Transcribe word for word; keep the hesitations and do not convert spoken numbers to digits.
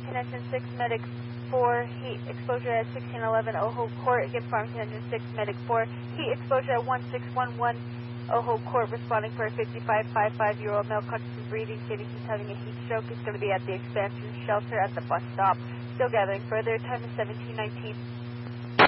Farmington Engine six, Medic four, heat exposure at sixteen eleven Oho Court. Again, Farmington Engine six, Medic four, heat exposure at one six one one Oho Court, responding for a fifty-five fifty-five-year-old male conscious and breathing, stating he's having a heat stroke. He's going to be at the expansion shelter at the bus stop. Still gathering further. Time is seventeen nineteen.